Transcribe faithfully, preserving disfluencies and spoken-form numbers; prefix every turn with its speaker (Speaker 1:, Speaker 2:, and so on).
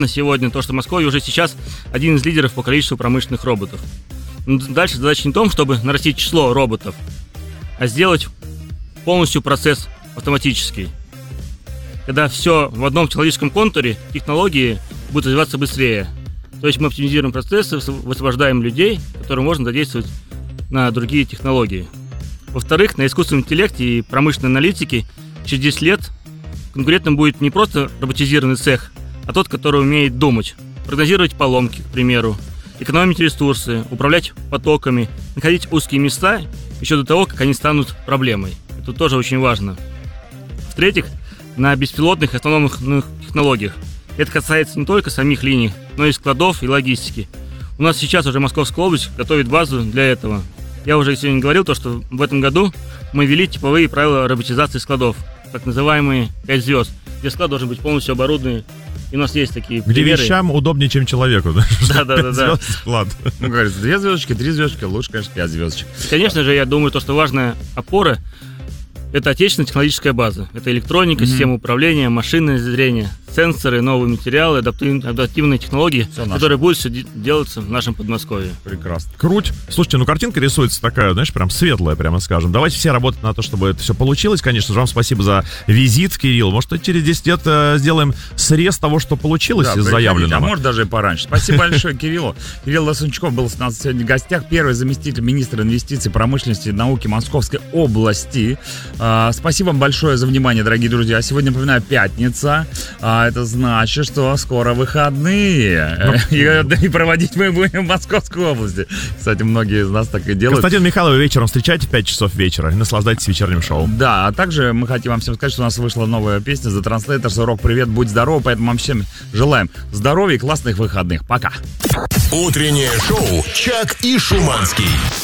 Speaker 1: на сегодня то, что Москва уже сейчас один из лидеров по количеству промышленных роботов. Но дальше задача не в том, чтобы нарастить число роботов, а сделать полностью процесс автоматический. Когда все в одном человеческом контуре, технологии будут развиваться быстрее. То есть мы оптимизируем процессы, высвобождаем людей, которым можно задействовать на другие технологии. Во-вторых, на искусственном интеллекте и промышленной аналитике через десять лет конкурентом будет не просто роботизированный цех, а тот, который умеет думать, прогнозировать поломки, к примеру, экономить ресурсы, управлять потоками, находить узкие места еще до того, как они станут проблемой. Это тоже очень важно. В-третьих, на беспилотных автономных технологиях. Это касается не только самих линий, но и складов и логистики. У нас сейчас уже Московская область готовит базу для этого. Я уже сегодня говорил, то, что в этом году мы ввели типовые правила роботизации складов, так называемые пять звезд, где склад должен быть полностью оборудован. И у нас есть такие
Speaker 2: Где
Speaker 1: примеры.
Speaker 2: Вещам удобнее, чем человеку.
Speaker 1: Да, да, да, да.
Speaker 2: Склад.
Speaker 3: Ну, говорится, две звездочки, три звездочки, лучше, конечно, пять звездочек.
Speaker 1: Конечно же, я думаю, то, что важная опора – это отечественная технологическая база. Это электроника, mm-hmm. система управления, машинное зрение, сенсоры, новые материалы, адаптив... адаптивные технологии, все которые будут все делаться в нашем Подмосковье.
Speaker 3: Прекрасно.
Speaker 2: Круть. Слушайте, ну картинка рисуется такая, знаешь, прям светлая, прямо скажем. Давайте все работать на то, чтобы это все получилось. Конечно же, вам спасибо за визит, Кирилл. Может, через десять лет э, сделаем срез того, что получилось
Speaker 3: Да,
Speaker 2: из заявленного.
Speaker 3: А может, даже и пораньше. Спасибо большое Кириллу. Кирилл Лосунчуков был с нас сегодня в гостях. Первый заместитель министра инвестиций, промышленности и науки Московской области. Спасибо вам большое за внимание, дорогие друзья. Сегодня, напоминаю, пятница. Это значит, что скоро выходные. Ну, и, и проводить мы будем в Московской области. Кстати, многие из нас так и делают.
Speaker 2: Константин Михайлов вечером встречайте в пять часов вечера и наслаждайтесь вечерним шоу.
Speaker 3: Да, а также мы хотим вам всем сказать, что у нас вышла новая песня The Translators, урок «Привет, будь здоров». Поэтому вам всем желаем здоровья и классных выходных. Пока.
Speaker 4: Утреннее шоу «Чак и Шуманский».